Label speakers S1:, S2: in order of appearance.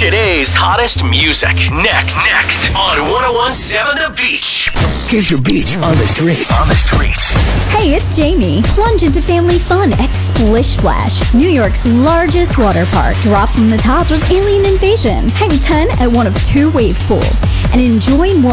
S1: Today's hottest music. Next on 1017 The Beach.
S2: Here's your beach on the street.
S3: Hey, it's Jamie. Plunge into family fun at Splish Splash, New York's largest water park. Drop from the top of Alien Invasion. Hang 10 at one of 2 wave pools and enjoy more